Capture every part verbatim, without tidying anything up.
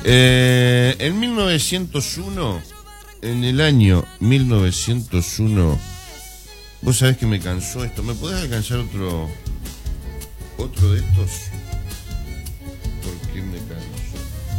Eh, en mil novecientos uno, en el año mil novecientos uno, vos sabés que me cansó esto. ¿Me podés alcanzar otro otro de estos? ¿Por qué me cansó?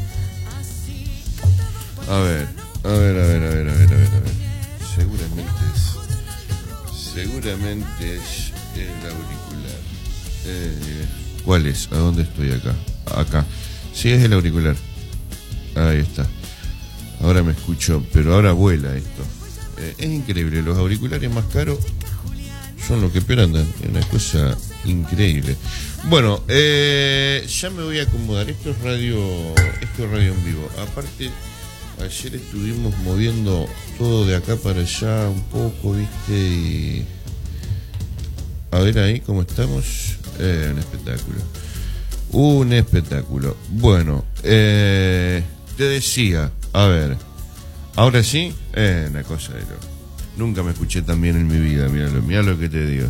A ver, a ver, a ver, a ver, a ver, a ver, a ver. Seguramente es, seguramente es el auricular. Eh, ¿Cuál es? ¿A dónde estoy acá? Acá. Sí, es el auricular. Ahí está. Ahora me escucho, pero ahora vuela esto. Eh, es increíble, los auriculares más caros son los que peor andan. Es una cosa increíble. Bueno, eh, ya me voy a acomodar. Esto es radio, esto es radio en vivo. Aparte, ayer estuvimos moviendo todo de acá para allá un poco, ¿viste? Y a ver ahí cómo estamos. Eh, un espectáculo. Un espectáculo. Bueno, eh, te decía, a ver, ahora sí, eh, una cosa de lo. Nunca me escuché tan bien en mi vida, míralo, mira lo que te digo.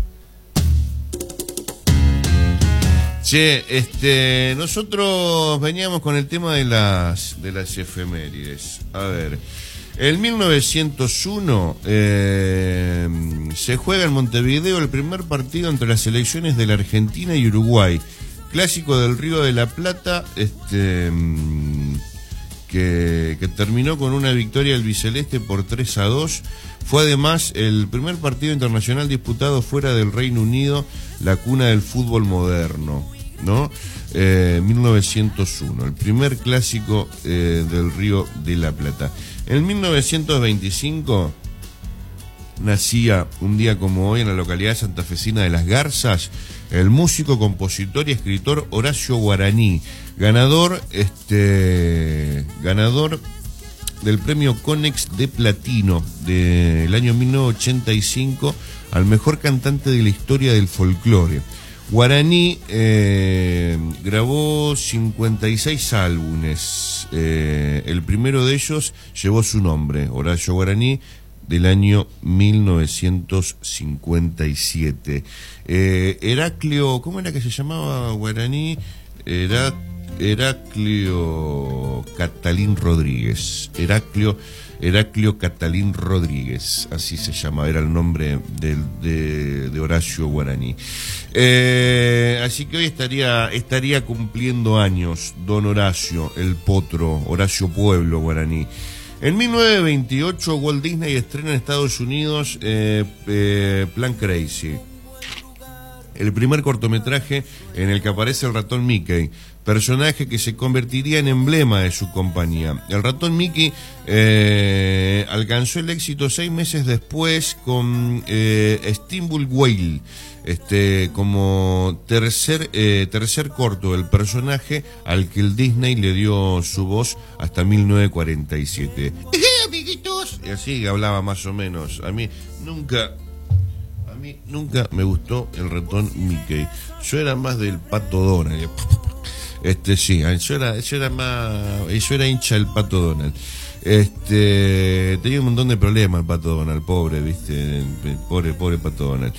Che, este, nosotros veníamos con el tema de las de las efemérides. A ver, en mil novecientos uno eh, se juega en Montevideo el primer partido entre las selecciones de la Argentina y Uruguay. Clásico del Río de la Plata, este, que, que terminó con una victoria albiceleste por tres a dos. Fue además el primer partido internacional disputado fuera del Reino Unido, la cuna del fútbol moderno, ¿no? Eh, mil novecientos uno, el primer clásico eh, del Río de la Plata. En mil novecientos veinticinco nacía un día como hoy en la localidad santafesina de Las Garzas el músico, compositor y escritor Horacio Guaraní, ganador, este, ganador del premio Conex de Platino del año mil novecientos ochenta y cinco al mejor cantante de la historia del folclore. Guaraní eh, grabó cincuenta y seis álbumes, eh, el primero de ellos llevó su nombre, Horacio Guaraní, del año mil novecientos cincuenta y siete. Eh, Heraclio, ¿cómo era que se llamaba Guaraní? Era Heraclio Catalín Rodríguez. Heraclio, Heraclio Catalín Rodríguez, así se llama, era el nombre de, de, de Horacio Guaraní. Eh, así que hoy estaría, estaría cumpliendo años don Horacio, el potro, Horacio Pueblo Guaraní. En mil novecientos veintiocho, Walt Disney estrena en Estados Unidos eh, eh, Plan Crazy, el primer cortometraje en el que aparece el ratón Mickey, personaje que se convertiría en emblema de su compañía. El ratón Mickey eh, alcanzó el éxito seis meses después con eh, Steamboat Whale, este, como tercer, eh, tercer corto del personaje al que el Disney le dio su voz hasta mil novecientos cuarenta y siete. Amiguitos, y así hablaba más o menos. A mí nunca... A mí nunca me gustó el ratón Mickey. Yo era más del Pato Donald. Este, sí, yo era, yo era más, yo era hincha del Pato Donald. Este, tenía un montón de problemas el Pato Donald, pobre, viste, pobre, pobre Pato Donald.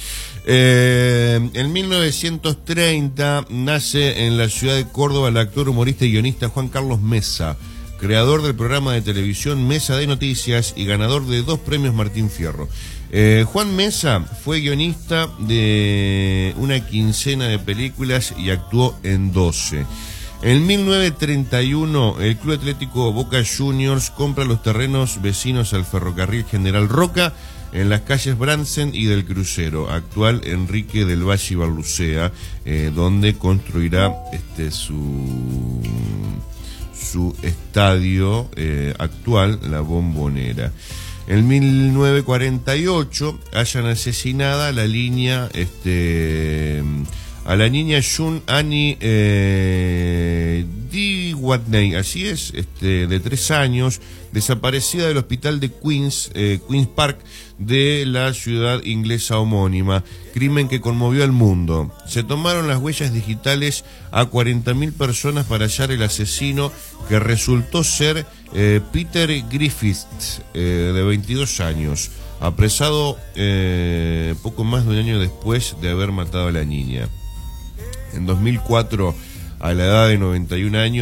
Eh, en mil novecientos treinta nace en la ciudad de Córdoba el actor, humorista y guionista Juan Carlos Mesa, creador del programa de televisión Mesa de Noticias y ganador de dos premios Martín Fierro. Eh, Juan Mesa fue guionista de una quincena de películas y actuó en doce. En mil novecientos treinta y uno, el Club Atlético Boca Juniors compra los terrenos vecinos al ferrocarril General Roca en las calles Brandsen y del Crucero, actual Enrique del Valle y Barlucea, eh, donde construirá este su su estadio eh, actual, la Bombonera. En mil novecientos cuarenta y ocho hayan asesinada la línea este a la niña June Annie eh, D. Watney, así es, este, de tres años, desaparecida del hospital de Queens, eh, Queens Park de la ciudad inglesa homónima, crimen que conmovió al mundo. Se tomaron las huellas digitales a cuarenta mil personas para hallar el asesino, que resultó ser eh, Peter Griffith, eh, de veintidós años, apresado eh, poco más de un año después de haber matado a la niña. En dos mil cuatro, a la edad de noventa y un años,